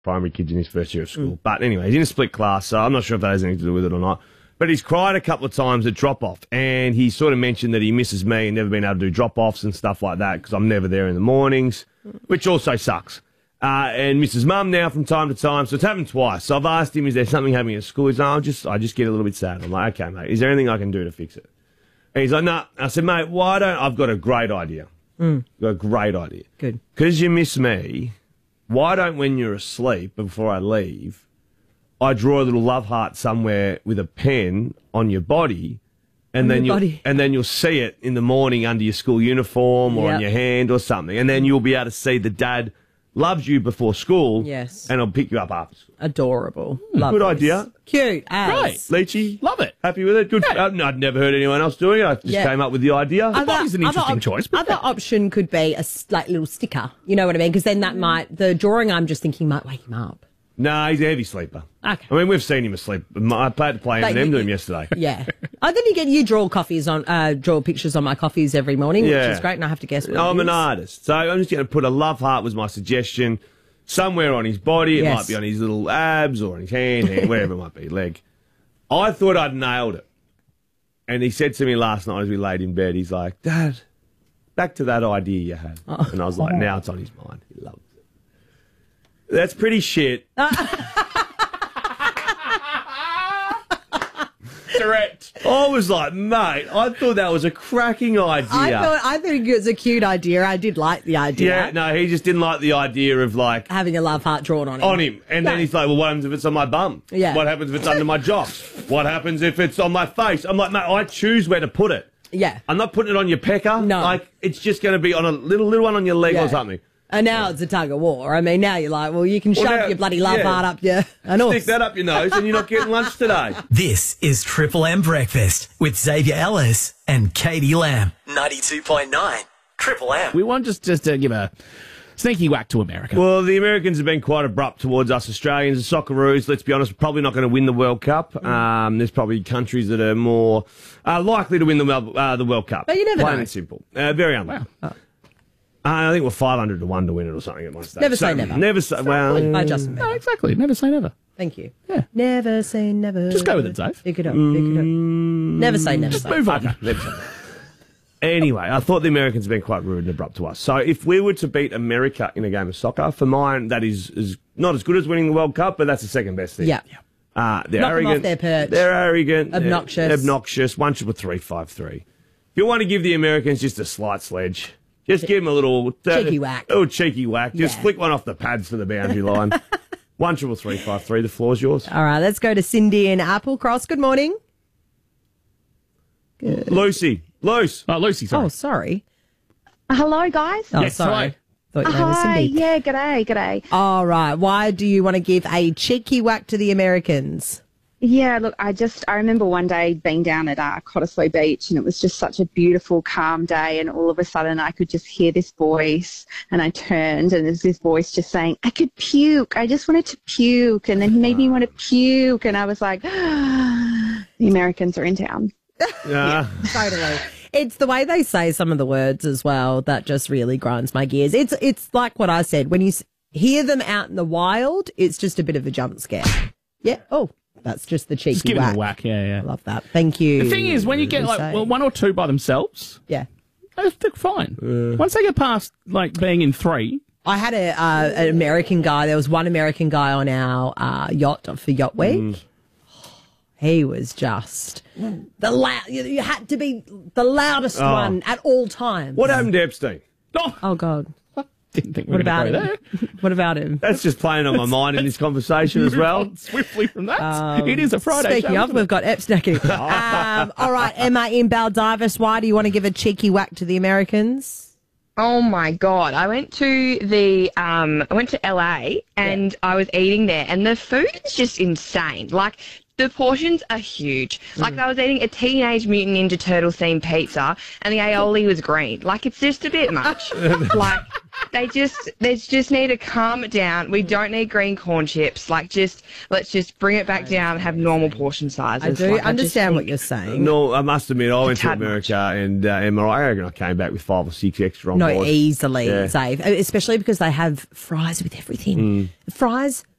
primary kids in his first year of school. But anyway, he's in a split class, so I'm not sure if that has anything to do with it or not. But he's cried a couple of times at drop-off, and he sort of mentioned that he misses me and never been able to do drop-offs and stuff like that because I'm never there in the mornings, which also sucks. And misses mum now from time to time, so it's happened twice. So I've asked him, is there something happening at school? He's like, I just get a little bit sad. I'm like, okay, mate, is there anything I can do to fix it? And he's like, no. I said, mate, I've got a great idea. Got a great idea. Good. Because you miss me, why don't, when you're asleep, before I leave, I draw a little love heart somewhere with a pen on your body, and then you'll see it in the morning under your school uniform or on your hand or something, and then you'll be able to see the dad loves you before school. Yes. And I'll pick you up after school. Adorable. Love Good this. idea. Cute Right. Leachy? Love it. Happy with it? Good. Yeah. I'd never heard anyone else doing it. I just came up with the idea. body's an interesting choice. But Other option could be a like little sticker. You know what I mean? Because then that the drawing I'm just thinking might wake him up. No, he's a heavy sleeper. Okay. I mean, we've seen him asleep. I had to play But M&M to him yesterday. Yeah. Oh, then you draw pictures on my coffees every morning, which is great, and I have to guess what I'm it an is. artist. So I'm just going to put a love heart was my suggestion somewhere on his body. It might be on his little abs or on his hand, wherever it might be, leg. I thought I'd nailed it. And he said to me last night as we laid in bed, he's like, Dad, back to that idea you had. And I was like, now it's on his mind. He loves it. That's pretty shit. correct. I was like, mate, I thought that was a cracking idea. I think it was a cute idea. I did like the idea. Yeah, no, he just didn't like the idea of like having a love heart drawn on him. And then he's like, well, what happens if it's on my bum? Yeah. What happens if it's under my jocks? What happens if it's on my face? I'm like, mate, I choose where to put it. Yeah. I'm not putting it on your pecker. No. Like, it's just going to be on a little one on your leg or something. And now it's a tug of war. I mean, now you're like, well, you can shove your bloody love heart up your nose. Stick that up your nose and you're not getting lunch today. This is Triple M Breakfast with Xavier Ellis and Katie Lamb. 92.9 Triple M. We want just to give a sneaky whack to America. Well, the Americans have been quite abrupt towards us Australians. The Socceroos, let's be honest, we're probably not going to win the World Cup. There's probably countries that are more likely to win the World Cup. But you never Plain know. and simple. Very unlikely. Wow. I think we're 500 to 1 to win it or something at one stage. Never say never. Never say, well... By Justin Bieber. No, exactly. Never say never. Thank you. Yeah. Never say never. Just go with it, Dave. Pick it up. Pick it up. Never say never. Just move on. Okay, never say never. Anyway, I thought the Americans have been quite rude and abrupt to us. So if we were to beat America in a game of soccer, for mine, that is not as good as winning the World Cup, but that's the second best thing. Yeah. They're Knock them arrogant. off their perch. They're arrogant. Obnoxious. They're obnoxious. 1-3-5-3. If you want to give the Americans just a slight sledge, just give them a little... Cheeky whack. Oh, cheeky whack. Just flick one off the pads for the boundary line. 1-3-3-5-3. The floor's yours. All right, let's go to Cindy in Applecross. Good morning. Lucy. Luce. Oh, Lucy, sorry. Oh, sorry. Hello, guys. Oh, Yes, sorry. hello. Thought your name was Hi. Cindy. Yeah, g'day. All right. Why do you want to give a cheeky whack to the Americans? Yeah, look, I remember one day being down at Cottesloe Beach, and it was just such a beautiful, calm day, and all of a sudden I could just hear this voice, and I turned, and there's this voice just saying, I could puke. I just wanted to puke. And then he made me want to puke, and I was like, the Americans are in town. Yeah. Totally. It's the way they say some of the words as well that just really grinds my gears. It's like what I said. When you hear them out in the wild, it's just a bit of a jump scare. Yeah. Oh, that's just the cheeky Just give whack. them a whack, yeah. I love that. Thank you. The thing is, when you get one or two by themselves, yeah, they're fine. Once they get past being in three, I had an American guy. There was one American guy on our yacht for Yacht Week. He was just you had to be the loudest one at all times. What happened to Epstein? Oh God. Didn't think we What were about going to go him? there. What about him? That's just playing on my mind in this conversation as well. Move on swiftly from that. It is a Friday Speaking show, of, isn't we've it? got Epstein. All right, Emma in Baldivis, why do you want to give a cheeky whack to the Americans? Oh my God. I went to LA and I was eating there and the food is just insane. Like The portions are huge. Like, I was eating a Teenage Mutant Ninja Turtle themed pizza and the aioli was green. Like, it's just a bit much. Like, they just need to calm it down. We don't need green corn chips. Like, let's just bring it back down and have normal portion sizes. I do Like, understand what you're saying. No, I must admit, I went to tad America and Emma, I reckon I came back with 5 or 6 extra on No, board. easily, Yeah. Dave. Especially because they have fries with everything. Fries